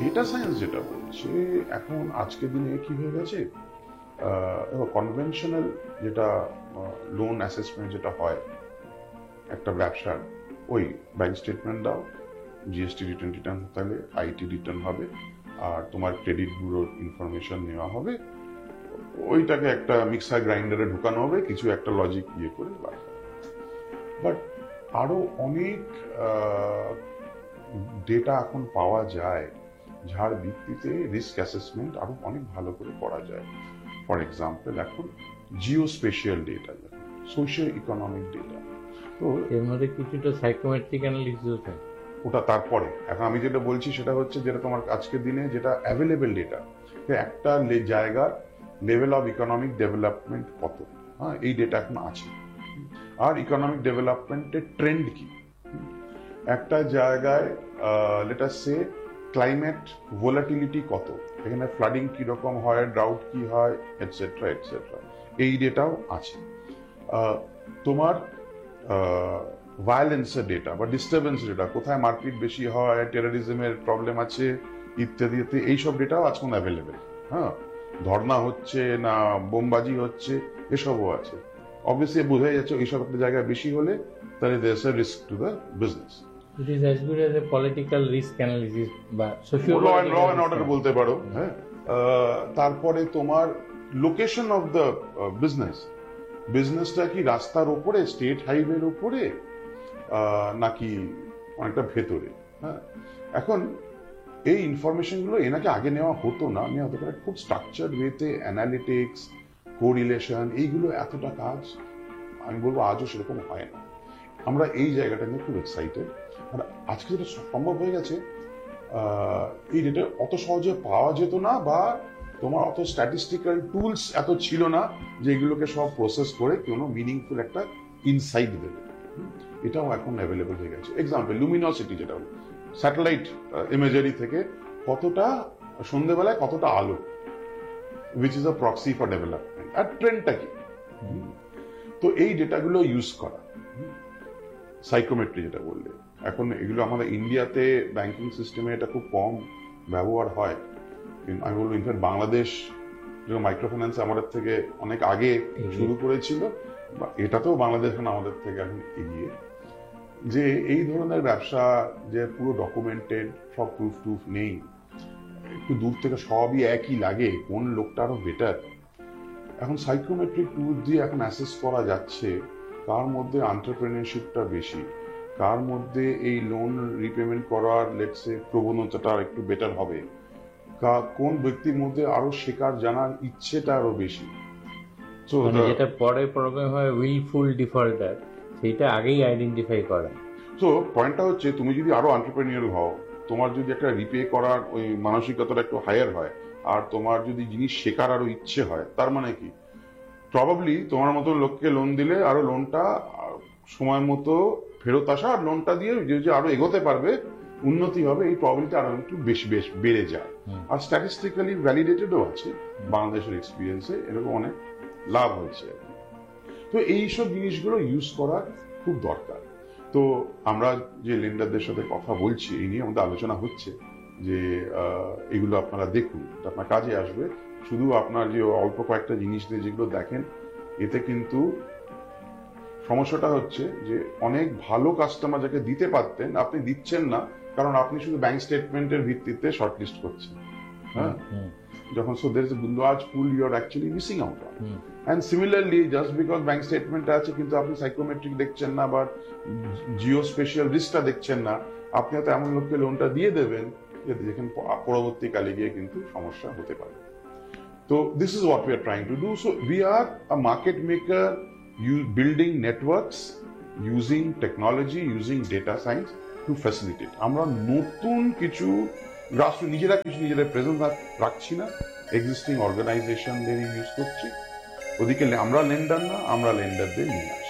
Data science যেটা বলছে, এখন আজকের দিনে কি হয়ে গেছে, কনভেনশনাল যেটা লোন অ্যাসেসমেন্ট যেটা হয় একটা ব্যবসার, ওই ব্যাংক স্টেটমেন্ট দাও, জিএসটি রিটার্ন তাহলে আইটি রিটার্ন হবে, আর তোমার ক্রেডিট ব্যুরোর ইনফরমেশন নেওয়া হবে, ওইটাকে একটা মিক্সার গ্রাইন্ডারে ঢুকানো হবে, কিছু একটা লজিক ইয়ে করে। বাট আরো অনেক ডেটা এখন পাওয়া যায় যার ভিত্তিতে রিস্ক অ্যাসেসমেন্ট আরো অনেক ভালো করে করা যায়। ফর এক্সাম্পল, এখন Jio spatial data, socio economic data, তো এর মধ্যে কিছুটা সাইকোমেট্রিক অ্যানালিসিস হয়। ওটা তারপরে। এখন আমি যেটা বলছি সেটা হচ্ছে যেটা তোমার আজকের দিনে যেটা অ্যাভেলেবেল ডেটা, একটা জায়গার লেভেল অফ ইকোনমিক ডেভেলপমেন্ট কত, হ্যাঁ, এই ডেটা এখন আছে। আর ইকোনমিক ডেভেলপমেন্টের ট্রেন্ড কি, একটা জায়গায় লেট আস সে ক্লাইমেট ভোলাটিলিটি কত, এখানে ফ্লাডিং কিরকম হয়, ড্রাউট কি হয়, এটসেট্রা এটসেট্রা, এই ডেটাও আছে। তোমার ভায়োলেন্সের ডেটা বা ডিস্টারবেন্স ডেটা, কোথায় মারপিট বেশি হয়, টেরোরিজমের প্রবলেম আছে ইত্যাদি, এইসব ডেটাও আজকে অ্যাভেলেবেল। হ্যাঁ, ধর্ণা হচ্ছে না বোমবাজি হচ্ছে, এসবও আছে। অবভিয়াসলি বোঝাই যাচ্ছে এইসব একটা জায়গায় বেশি হলে তাহলে there is a risk to the business. It is as good as a political risk analysis বা ল অ্যান্ড অর্ডার বলতে পারো। হ্যাঁ, তারপরে তোমার লোকেশন অফ দ্য বিজনেসটা কি রাস্তার উপরে, স্টেট হাইওয়ের উপরে, নাকি অনেকটা ভেতরে। হ্যাঁ, এখন এই ইনফরমেশন গুলো এনাকে আগে নেওয়া হতো না, নেওয়া হতে পারে খুব স্ট্রাকচার্ড ওয়েতে, অ্যানালিটিক্স, কোরিলেশন, এইগুলো এতটা কাজ আমি বলবো আজও সেরকম হয় না। আমরা এই জায়গাটা নিয়ে খুব এক্সাইটেড। আর আজকে যেটা সম্ভব হয়ে গেছে, এই ডেটা অত সহজে পাওয়া যেত না, বা তোমার অত স্ট্যাটিস্টিক্যাল টুলস এত ছিল না যে এগুলোকে সব প্রসেস করে কোনো মিনিংফুল একটা ইনসাইট দেবে। এটাও এখন অ্যাভেলেবল হয়ে গেছে। এক্সাম্পল, লুমিনোসিটি যেটা স্যাটেলাইট ইমেজারি থেকে কতটা সন্ধ্যেবেলায় কতটা আলো, which is a proxy for development, আর ট্রেন্ডটা কি। তো এই ডেটাগুলো ইউজ করা, সাইকোমেট্রি যেটা বললে, এখন এগুলো আমাদের ইন্ডিয়াতে ব্যাংকিং সিস্টেমে এটা খুব কম ব্যবহার হয়। আমি বলবো ইনফ্যাক্ট বাংলাদেশ মাইক্রো ফাইন্যান্স আমাদের থেকে অনেক আগে শুরু করেছিল, এটাতেও বাংলাদেশ এখন আমাদের থেকে এখন এগিয়ে। যে এই ধরনের ব্যবসা যে পুরো ডকুমেন্টেড, সব প্রুফ নেই, একটু দূর থেকে সবই একই লাগে, কোন লোকটা আরো বেটার। এখন সাইকোমেট্রিক টুল দিয়ে এখন অ্যাসেস করা যাচ্ছে কার মধ্যে এন্টারপ্রেনারশিপটা বেশি, কার মধ্যে এই লোন রিপেমেন্ট করার লেটসে প্রবণতাটা একটু বেটার হবে, কোন ব্যক্তির মধ্যে আরো শেখার জানার ইচ্ছেটা আরো বেশি। যেটা পরে প্রবলেম হয় উইলফুল ডিফল্টার, সেটা আগেই আইডেন্টিফাই করা। তো পয়েন্টটা হচ্ছে, তুমি যদি আরো এন্টারপ্রেনিয়র হও, তোমার যদি একটা রিপে করার ওই মানসিকতাটা একটু হায়ার হয়, আর তোমার যদি জিনিস শেখার আরো ইচ্ছে হয়, তার মানে কি প্রবাবলি তোমার মতো লোককে লোন দিলে আরো লোনটা সময় মতো ফেরত আসা, আর লোনটা দিয়ে যে আরো এগোতে পারবে, উন্নতি হবে, এই প্রবলেমটা আরো একটু বেশি বেড়ে যায়। আর স্ট্যাটিস্টিক্যালি ভ্যালিডেটেডও আছে, বাংলাদেশের এক্সপিরিয়েন্সে এরকম অনেক লাভ হয়েছে। তো এইসব জিনিসগুলো ইউজ করা খুব দরকার। তো আমরা যে লেন্ডারদের সাথে কথা বলছি, এই নিয়ে আমাদের আলোচনা হচ্ছে যে এগুলো আপনারা দেখুন, আপনার কাজে আসবে। শুধু আপনার যে অল্প কয়েকটা জিনিস দিয়ে যেগুলো দেখেন, এতে কিন্তু সমস্যাটা হচ্ছে যে অনেক ভালো কাস্টমার যাকে দিতে পারতেন আপনি দিচ্ছেন না, কারণ আপনি শুধু ব্যাংক স্টেটমেন্টের ভিত্তিতে শর্টলিস্ট করছেন। হ্যাঁ, যখন so there is a large pool you R actually missing out on. And similarly, just because bank statement আছে কিন্তু আপনি সাইকোমেট্রিক দেখছেন না, বা জিও স্পেশাল রিস্কটা দেখছেন না, আপনি হয়তো এমন লোককে লোনটা দিয়ে দেবেন যেখানে পরবর্তীকালে গিয়ে কিন্তু সমস্যা হতে পারে। তো this is what we are trying to do. So we are a market maker, building networks, using technology, using data science to facilitate. আমরা নতুন কিছু নিজেরা প্রেজেন্স রাখছি না, এক্সিস্টিং অর্গানাইজেশনদের ইউজ করছি। ওদিকে আমরা লেন্ডার না, আমরা লেন্ডারদের নিয়ে